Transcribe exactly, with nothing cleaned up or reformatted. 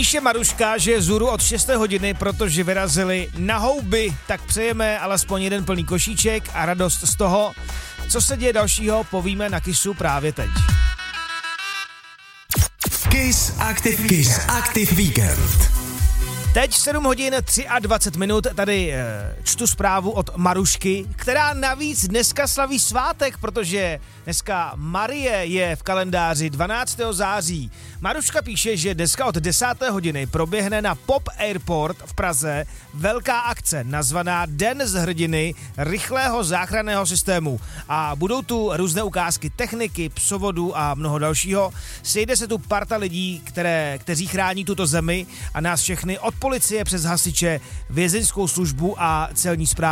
Píše Maruška, že je zůru od šesté hodiny, protože vyrazili na houby, tak přejeme alespoň jeden plný košíček a radost z toho. Co se děje dalšího, povíme na Kissu právě teď. Kiss Active Kiss Active Weekend. Teď sedm hodin dvacet tři minut, tady e, čtu zprávu od Marušky, která navíc dneska slaví svátek, protože dneska Marie je v kalendáři dvanáctého září. Maruška píše, že dneska od desáté hodiny proběhne na Pop Airport v Praze velká akce nazvaná Den z hrdiny rychlého záchranného systému a budou tu různé ukázky techniky, psovodů a mnoho dalšího. Sejde se tu parta lidí, které, kteří chrání tuto zemi a nás všechny od policie přes hasiče, vězeňskou službu a celní správu.